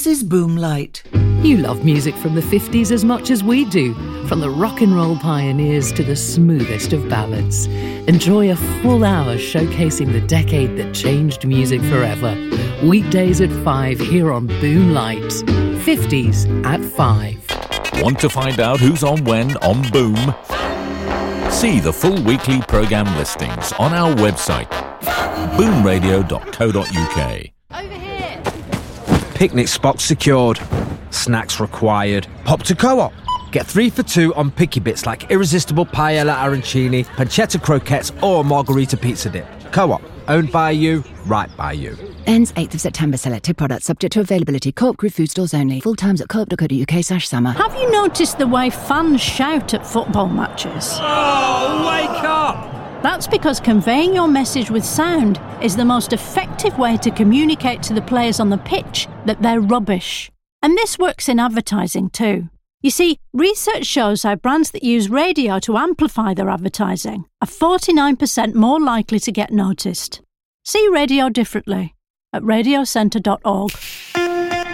This is Boomlight. You love music from the 50s as much as we do, from the rock and roll pioneers to the smoothest of ballads. Enjoy a full hour showcasing the decade that changed music forever. Weekdays at 5 here on Boomlight. 50s at 5. Want to find out who's on when on Boom? See the full weekly programme listings on our website, boomradio.co.uk. Over here! Picnic spots secured. Snacks required. Pop to Co-op. Get 3 for 2 on picky bits like irresistible paella arancini, pancetta croquettes or margarita pizza dip. Co-op. Owned by you, right by you. Ends 8th of September. Selected products subject to availability. Co-op Group food stores only. Full times at co-op.co.uk/summer. Have you noticed the way fans shout at football matches? Oh, wake up! That's because conveying your message with sound is the most effective way to communicate to the players on the pitch that they're rubbish. And this works in advertising too. You see, research shows how brands that use radio to amplify their advertising are 49% more likely to get noticed. See radio differently at radiocentre.org.